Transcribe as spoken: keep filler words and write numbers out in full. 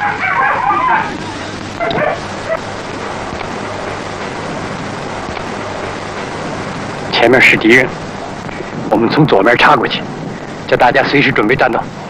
前面是敌人，我们从左面插过去，叫大家随时准备战斗。